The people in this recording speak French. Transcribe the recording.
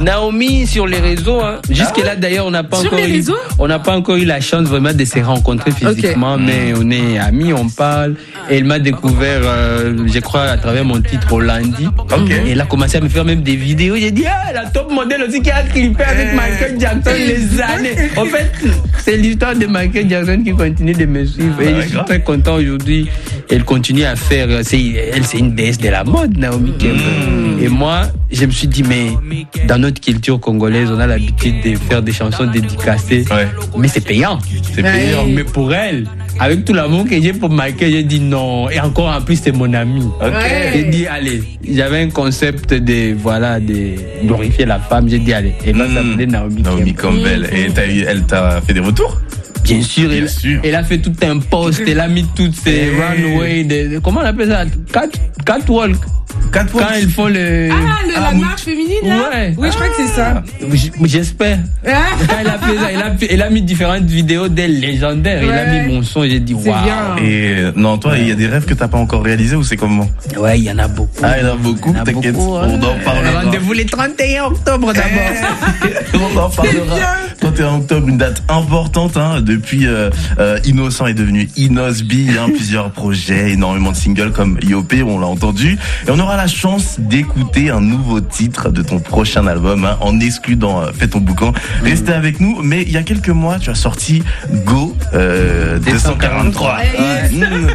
Naomi sur les réseaux, hein. Jusque-là d'ailleurs on n'a pas encore eu la chance vraiment de se rencontrer physiquement, mais on est amis, on parle. Et elle m'a découvert, je crois, à travers mon titre Hollandi. Et elle a commencé à me faire même des vidéos. J'ai dit la top modèle aussi qui a clippé avec Michael Jackson les années. En fait, c'est l'histoire de Michael Jackson qui continue de me suivre. Et je suis très content aujourd'hui. Elle continue à faire. C'est une déesse de la mode, Naomi Campbell. Et moi, je me suis dit, mais dans notre culture congolaise, on a l'habitude de faire des chansons dédicacées. Mais c'est payant. C'est payant. Mais pour elle, avec tout l'amour que j'ai pour Michael, j'ai dit non. Et encore en plus, c'est mon ami. J'ai dit, allez, j'avais un concept de glorifier la femme. J'ai dit, allez, elle va s'appeler Naomi Campbell. Et elle t'a fait des retours? Bien sûr, elle a fait tout un post, elle a mis toutes ses runways, comment on appelle ça? Catwalk. Quand ils font la marche féminine, là? Oui, je crois que c'est ça. J'espère. Quand elle a fait ça, elle a mis différentes vidéos d'elle légendaires. Elle a mis mon son, j'ai dit waouh. Et non, toi, il y a des rêves que t'as pas encore réalisés ou c'est comment? Ouais, il y en a beaucoup. Il y en a beaucoup, t'inquiète. On en parlera. Rendez-vous les 31 octobre d'abord. On en parlera. 31 octobre, une date importante, hein. Depuis, Innocent est devenu Inosby, plusieurs projets, énormément de singles comme Yopé, on l'a entendu. Et on aura la chance d'écouter un nouveau titre de ton prochain album, en exclu dans Fais ton boucan. Restez avec nous, mais il y a quelques mois, tu as sorti Go 243.